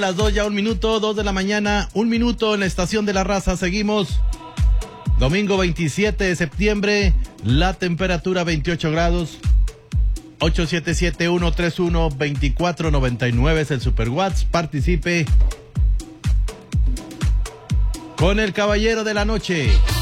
las 2 ya 1 minuto, 2 de la mañana, 1 minuto en la estación de La Raza. Seguimos. Domingo 27 de septiembre, la temperatura 28 grados. 8771312499 es el Super WhatsApp. Participe con el caballero de la noche.